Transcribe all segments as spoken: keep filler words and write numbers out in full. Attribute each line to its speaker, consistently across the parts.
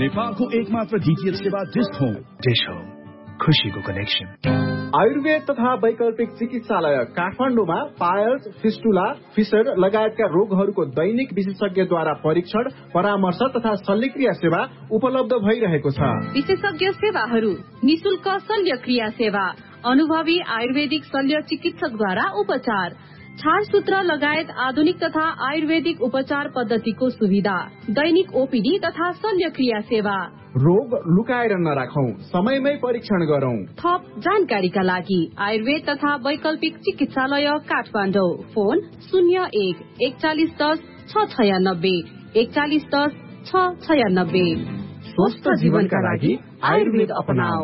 Speaker 1: नेपालको एकमात्र डीटीएच सेवा डिश होम।
Speaker 2: डिश होम, खुशीको कनेक्सन।
Speaker 3: आयुर्वेद तथा वैकल्पिक चिकित्सालय काठमाडौँमा पायल्स, फिस्टुला, फिसर लगायतका रोगहरूको दैनिक विशेषज्ञद्वारा परीक्षण, परामर्श तथा शल्यक्रिया सेवा उपलब्ध भइरहेको छ।
Speaker 4: विशेषज्ञ सेवाहरू, निशुल्क शल्यक्रिया सेवा, अनुभवी आयुर्वेदिक शल्य चिकित्सकद्वारा उपचार, छारसूत्र लगायत आधुनिक तथा आयुर्वेदिक उपचार पद्धतिको सुविधा, दैनिक ओपीडी तथा शल्यक्रिया सेवा।
Speaker 3: रोग लुकाएर नराखौं, समयमै परीक्षण गरौं।
Speaker 4: थप जानकारीका लागि आयुर्वेद तथा वैकल्पिक चिकित्सालय काठमाडौँ, फोन शून्य एक एकचालिस दस छ छयानब्बे एकचालिस दस छ छयानब्बे। स्वस्थ जीवनका लागि आयुर्वेद अपनाऊ।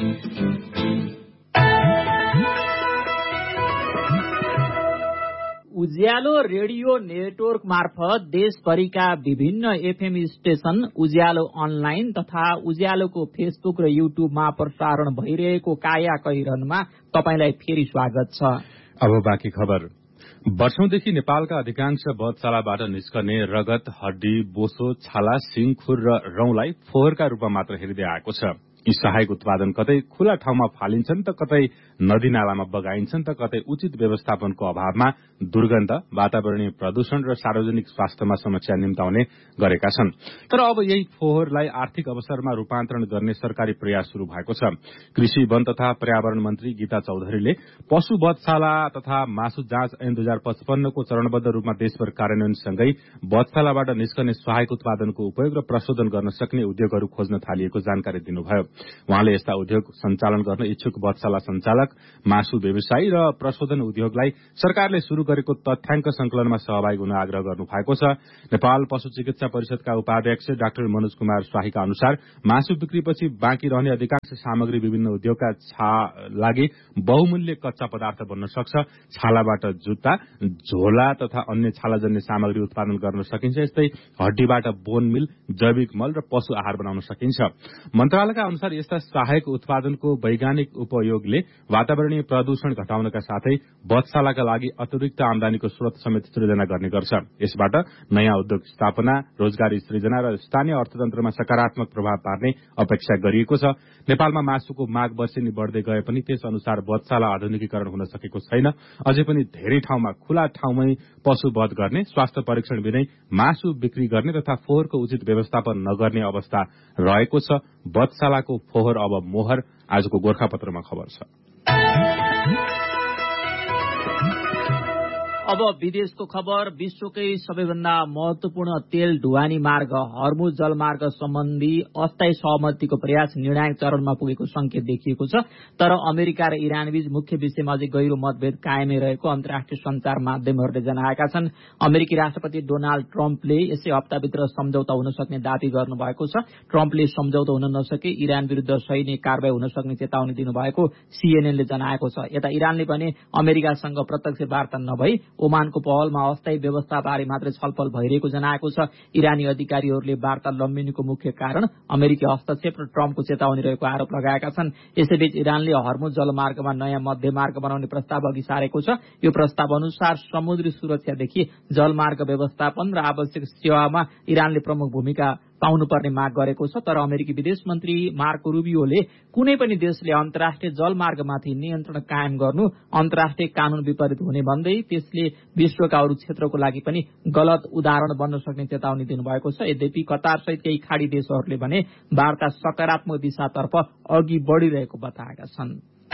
Speaker 5: उज्यालो रेडियो नेटवर्क मार्फत देशभरिका विभिन्न एफएम स्टेशन, उज्यालो अनलाइन तथा उज्यालोको फेसबुक र युट्युबमा प्रसारण भइरहेको काया कैरनमा तपाईलाई फेरि स्वागत छ।
Speaker 6: अब बाँकी खबर। वर्षौंदेखि नेपालका अधिकांश बधशालाबाट निस्कने रगत, हड्डी, बोसो, छाला, सिङ, खुर र रौंलाई फोहोरका रूपमा मात्र हेरिँदै आएको छ। यी सहायक उत्पादन कतै खुला ठाउँमा फालिन्छन् त कतै नदी नालामा बगाइन्छन् त कतै उचित व्यवस्थापनको अभावमा दुर्गन्ध, वातावरणीय प्रदूषण र सार्वजनिक स्वास्थ्यमा समस्या निम्ताउने गरेका छन्। तर अब यही फोहोरलाई आर्थिक अवसरमा रूपान्तरण गर्ने सरकारी प्रयास शुरू भएको छ। कृषि, वन तथा पर्यावरण मन्त्री गीता चौधरीले पशु वधशाला तथा मासु जाँच ऐन दुई हजार पचपन्नको चरणबद्ध रूपमा देशभर कार्यान्वयनसँगै वधशालाबाट निस्कने सहायक उत्पादनको उपयोग र प्रशोधन गर्न सक्ने उद्योगहरू खोज्न थालिएको जानकारी दिनुभयो। उहाँले यस्ता उद्योग सञ्चालन गर्न इच्छुक वधशाला सञ्चालक, मासु व्यवसायी र प्रशोधन उद्योगलाई सरकारले शुरू गरेको तथ्याङ्क संकलनमा सहभागी हुन आग्रह गर्नु भएको छ। नेपाल पशु चिकित्सा परिषदका उपाध्यक्ष डाक्टर मनोज कुमार शाहीका अनुसार मासु बिक्रीपछि बाँकी रहने अधिकांश सामग्री विभिन्न उद्योगका लागि बहुमूल्य कच्चा पदार्थ बन्न सक्छ। छालाबाट जुत्ता, झोला तथा अन्य छालाजन्य सामग्री उत्पादन गर्न सकिन्छ। यस्तै हड्डीबाट बोन मिल, जैविक मल र पशु आहार बनाउन सकिन्छ। मन्त्रालयका अनुसार यस्ता सहायक उत्पादनको वैज्ञानिक उपयोगले वातावरणीय प्रदूषण घटाउनका साथै वधशालाका लागि अतिरिक्त आमदानीको स्रोत समेत सृजना गर्ने गर्छ। यसबाट नयाँ उद्योग स्थापना, रोजगारी सृजना र स्थानीय अर्थतन्त्रमा सकारात्मक प्रभाव पार्ने अपेक्षा गरिएको छ। नेपालमा मासुको माग वर्षेनी बढ्दै गए पनि त्यस अनुसार वधशाला आधुनिकीकरण हुन सकेको छैन। अझै पनि धेरै ठाउँमा खुला ठाउँमै पशु वध गर्ने, स्वास्थ्य परीक्षण बिनै मासु बिक्री गर्ने तथा फोहोरको उचित व्यवस्थापन नगर्ने अवस्था रहेको छ। वधशालाको फोहोर अब मोहर। आजको गोर्खापत्रमा खबर छ।
Speaker 5: अब विदेशको खबर। विश्वकै सबैभन्दा महत्वपूर्ण तेल ढुवानी मार्ग हर्मुज जलमार्ग सम्बन्धी अस्थायी सहमतिको प्रयास निर्णायक चरणमा पुगेको संकेत देखिएको छ। तर अमेरिका र इरानबीच मुख्य विषयमा अझै गहिरो मतभेद कायमै रहेको अन्तर्राष्ट्रिय सञ्चार माध्यमहरूले जनाएका छन्। अमेरिकी राष्ट्रपति डोनाल्ड ट्रम्पले यसै हप्ताभित्र सम्झौता हुन सक्ने दावी गर्नुभएको छ। ट्रम्पले सम्झौता हुन नसके इरान विरूद्ध सैन्य कारवाही हुन सक्ने चेतावनी दिनुभएको सीएनएनले जनाएको छ। यता इरानले भने अमेरिकासँग प्रत्यक्ष वार्ता नभई ओमानको पहलमा अस्थायी व्यवस्थाबारे मात्रै छलफल भइरहेको जनाएको छ। इरानी अधिकारीहरूले वार्ता लम्बिनुको मुख्य कारण अमेरिकी हस्तक्षेप र ट्रम्पको चेतावनी रहेको आरोप लगाएका छन्। यसैबीच इरानले हर्मुज जलमार्गमा नयाँ मध्यमार्ग बनाउने प्रस्ताव अघि सारेको छ। यो प्रस्ताव अनुसार समुद्री सुरक्षादेखि जलमार्ग व्यवस्थापन र आवश्यक सेवामा इरानले प्रमुख भूमिका पाउनुपर्ने माग गरेको छ। तर अमेरिकी विदेश मन्त्री मार्को रुबियोले कुनै पनि देशले अन्तर्राष्ट्रिय जलमार्गमाथि नियन्त्रण कायम गर्नु अन्तर्राष्ट्रिय कानून विपरीत हुने भन्दै त्यसले विश्वका अरू क्षेत्रको लागि पनि गलत उदाहरण बन्न सक्ने चेतावनी दिनुभएको छ। यद्यपि कतार सहित केही खाडी देशहरूले भने वार्ता सकारात्मक दिशातर्फ अघि बढ़िरहेको बताएका छन्।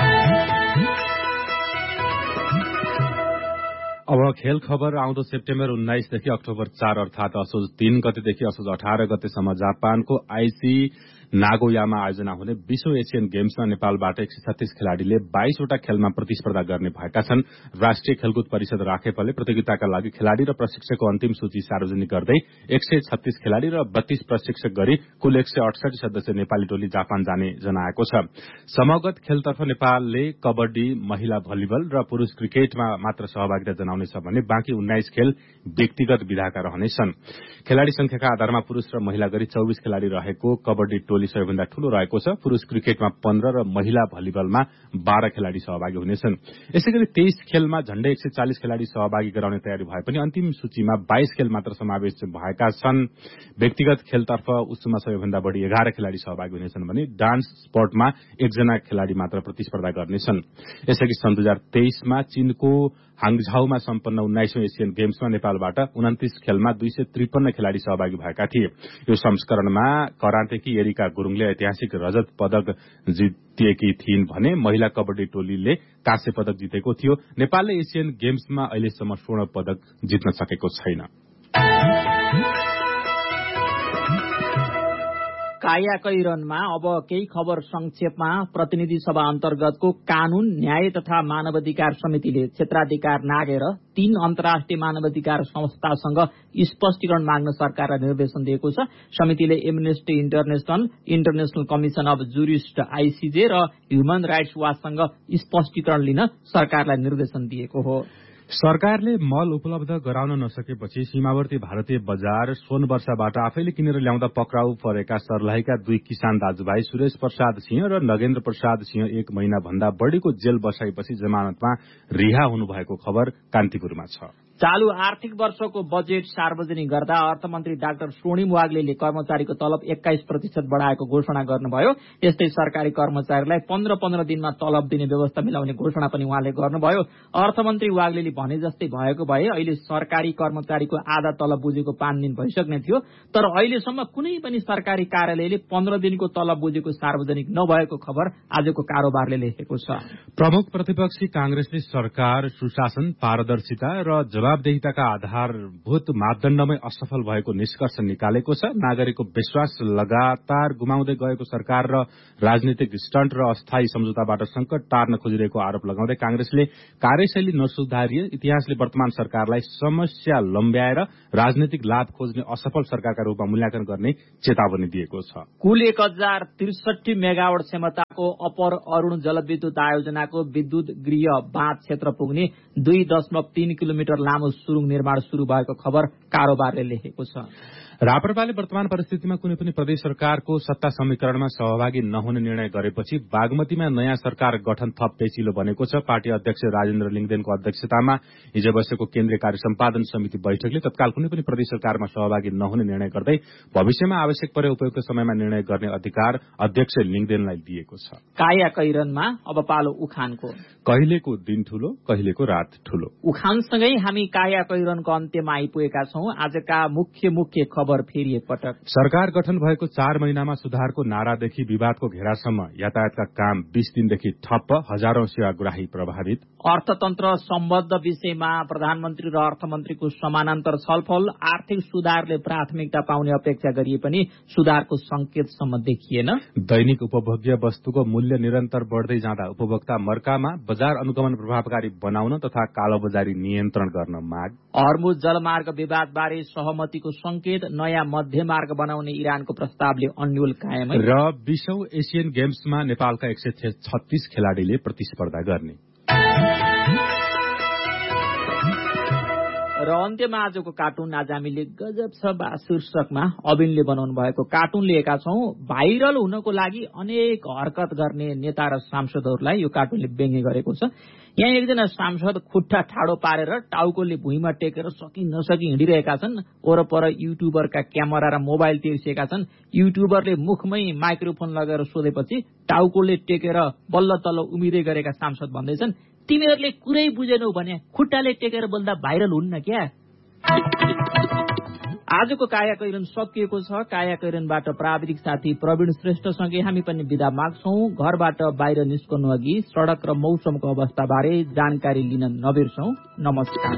Speaker 6: अब खेल खबर। आउँदो सेप्टेम्बर उन्नाइसदेखि अक्टोबर चार अर्थात असोज तीन गतेदेखि असोज अठार गतेसम्म जापानको आइसी नागोयामा आयोजना हुने विश्व एसियन गेम्समा नेपालबाट एक सय छत्तीस खेलाड़ीले बाइसवटा खेलमा प्रतिस्पर्धा गर्ने भएका छन्। राष्ट्रिय खेलकुद परिषद राखेपले प्रतियोगिताका लागि खेलाड़ी र प्रशिक्षकको अन्तिम सूची सार्वजनिक गर्दै एक सय छत्तीस खेलाड़ी र बत्तीस प्रशिक्षक गरी कुल एक सय अडसठी सदस्य नेपाली टोली जापान जाने जनाएको छ। समगत खेलतर्फ नेपालले कबड्डी, महिला भलिबल र पुरूष क्रिकेटमा मात्र सहभागिता जनाउने गराउनेछ भने बाँकी उन्नाइस खेल व्यक्तिगत विधाका रहनेछन्। खेलाड़ी संख्याका आधारमा पुरूष र महिला गरी चौबिस खेलाड़ी रहेको कबड्डी टोली सबैभन्दा ठूलो रहेको छ। पुरूष क्रिकेटमा पन्ध्र र महिला भलिबलमा बाह्र खेलाड़ी सहभागी हुनेछन्। यसैगरी तेइस खेलमा झण्डै एक सय चालिस खेलाड़ी सहभागी गराउने तयारी भए पनि अन्तिम सूचीमा बाइस खेल मात्र समावेश भएका छन्। व्यक्तिगत खेलतर्फ उसुमा सबैभन्दा बढ़ी एघार खेलाड़ी सहभागी हुनेछन् भने डान्स स्पोर्टमा एकजना खेलाड़ी मात्र प्रतिस्पर्धा गर्नेछन्। यसअघि सन् दुई हजार तेइसमा चीनको हाङझाउमा सम्पन्न उन्नाइसौं एसियन गेम्समा नेपालबाट उन्तिस खेलमा दुई सय त्रिपन्न खेलाड़ी सहभागी भएका थिए। यो संस्करणमा करातेकी एरिका गुरूङले ऐतिहासिक रजत पदक जितेकी थिइन् भने महिला कबड्डी टोलीले काँस्य पदक जितेको थियो। नेपालले एसियन गेम्समा अहिलेसम्म स्वर्ण पदक जित्न सकेको छैन।
Speaker 5: कायाकैरनमा अब केही खबर संक्षेपमा। प्रतिनिधि सभा अन्तर्गतको कानून, न्याय तथा मानवाधिकार समितिले क्षेत्राधिकार नागेर तीन अन्तर्राष्ट्रिय मानवाधिकार संस्थासँग स्पष्टीकरण माग्न सरकारलाई निर्देशन दिएको छ। समितिले amnesty international, international commission of jurist ICJ र ह्युमन राइट्स वाचसँग स्पष्टीकरण लिन सरकारलाई निर्देशन दिएको हो।
Speaker 6: सरकारले मल उपलब्ध गराउन नसकेपछि सीमावर्ती भारतीय बजार सोनवर्षाबाट आफैले किनेर ल्याउँदा पक्राउ परेका सर्लाहीका दुई किसान दाजुभाइ सुरेश प्रसाद सिंह र नगेन्द्र प्रसाद सिंह एक महिना भन्दा बढ़ीको जेल बसाइपछि जमानतमा रिहा हुनुभएको खबर कान्तिपुरमा छ।
Speaker 5: चालू आर्थिक वर्षको बजेट सार्वजनिक गर्दा अर्थमन्त्री डाक्टर स्वर्णिम वाग्लेले कर्मचारीको तलब एक्काइस प्रतिशत बढ़ाएको घोषणा गर्नुभयो। यस्तै सरकारी कर्मचारीलाई पन्ध्र पन्ध्र दिनमा तलब दिने व्यवस्था मिलाउने घोषणा पनि उहाँले गर्नुभयो। अर्थमन्त्री वाग्लेले भने जस्तै भएको भए अहिले सरकारी कर्मचारीको आधा तलब बुझेको पाँच दिन भइसक्ने थियो, तर अहिलेसम्म कुनै पनि सरकारी कार्यालयले पन्ध्र दिनको तलब बुझेको सार्वजनिक नभएको खबर आजको कारोबारले लेखेको छ।
Speaker 6: प्रमुख प्रतिपक्षी कांग्रेसले सरकार सुशासन, पारदर्शिता र जवाबदेहिताका आधारभूत मापदण्डमै असफल भएको निष्कर्ष निकालेको छ। नागरिकको विश्वास लगातार गुमाउँदै गएको सरकार र राजनीतिक स्टन्ट र अस्थायी सम्झौताबाट संकट टार्न खोजिरहेको आरोप लगाउँदै कांग्रेसले कार्यशैली नसुधारिए इतिहासले वर्तमान सरकारलाई समस्या लम्ब्याएर राजनीतिक लाभ खोज्ने असफल सरकारका रूपमा मूल्याङ्कन गर्ने चेतावनी दिएको छ।
Speaker 5: कुल एक हजार त्रिसठी मेगावाट क्षमताको अपर अरूण जलविद्युत आयोजनाको विद्युत गृह बाँध क्षेत्र पुग्ने दुई दशमलव तीन किलोमिटर लामो सुरुङ निर्माण शुरू भएको खबर कारोबारले लेखेको छ।
Speaker 6: राप्रपाले वर्तमान परिस्थितिमा कुनै पनि प्रदेश सरकारको सत्ता समीकरणमा सहभागी नहुने निर्णय गरेपछि बागमतीमा नयाँ सरकार गठन थप पेचिलो बनेको छ। पार्टी अध्यक्ष राजेन्द्र लिङदेनको अध्यक्षतामा हिजो बसेको केन्द्रीय कार्य सम्पादन समिति बैठकले तत्काल कुनै पनि प्रदेश सरकारमा सहभागी नहुने निर्णय गर्दै भविष्यमा आवश्यक परे उपयुक्त समयमा निर्णय गर्ने अधिकार अध्यक्ष लिङदेनलाई दिएको छ।
Speaker 5: कायाकैरनमा अब पालो उखानको।
Speaker 6: कहिलेको दिन ठूलो, कहिलेको रात ठूलो।
Speaker 5: उखानसँगै हामी कायाकैरनको अन्त्यमा आइपुगेका छौं। आजका मुख्य मुख्य खबर फेरि एकपटक।
Speaker 6: सरकार गठन भएको चार महिनामा सुधारको नारादेखि विवादको घेरासम्म यातायातका काम बीस दिनदेखि ठप्प, हजारौं सेवाग्राही प्रभावित।
Speaker 5: अर्थतन्त्र सम्बद्ध विषयमा प्रधानमन्त्री र अर्थमन्त्रीको समानान्तर छलफल। आर्थिक सुधारले प्राथमिकता पाउने अपेक्षा गरिए पनि सुधारको संकेतसम्म देखिएन।
Speaker 6: दैनिक उपभोग्य वस्तुको मूल्य निरन्तर बढ्दै जाँदा उपभोक्ता मर्कामा, बजार अनुगमन प्रभावकारी बनाउन तथा कालोबजारी नियन्त्रण गर्न माग।
Speaker 5: हर्मुज जलमार्ग विवादबारे सहमतिको संकेत। नयाँ मध्यमार्ग बनाउने इरानको प्रस्तावले अन्यल कायमै।
Speaker 6: र बीसौं एसियन गेम्समा नेपालका एक सय छत्तीस खेलाड़ीले प्रतिस्पर्धा गर्ने।
Speaker 5: र अन्त्यमा आजको कार्टुन। आज हामीले गजब छ बा शीर्षकमा अबिनले बनाउनु भएको कार्टुन लिएका छौं। भाइरल हुनको लागि अनेक हरकत गर्ने नेता र सांसदहरूलाई यो कार्टुनले व्यङ्ग्य गरेको छ। यहाँ एकजना सांसद खुट्टा ठाडो पारेर टाउकोले भुइँमा टेकेर सकि नसकि हिँडिरहेका छन्। वरपर युट्युबरका क्यामेरा र मोबाइल तिर्सिएका छन्। युट्युबरले मुखमै माइक्रोफोन लगाएर सोधेपछि टाउकोले टेकेर बल्ल तल्ल उभिँदै गरेका सांसद भन्दैछन्, तिमीहरूले कुरै बुझेनौ भने खुट्टाले टेकेर बोल्दा भाइरल हुन्न क्या। आजको कायाकैरन सकिएको छ। कायाकैरनबाट प्राविधिक साथी प्रवीण श्रेष्ठसँगै हामी पनि विदा माग्छौं। घरबाट बाहिर निस्कनु अघि सड़क र मौसमको अवस्थाबारे जानकारी लिन नबिर्सौं। नमस्कार।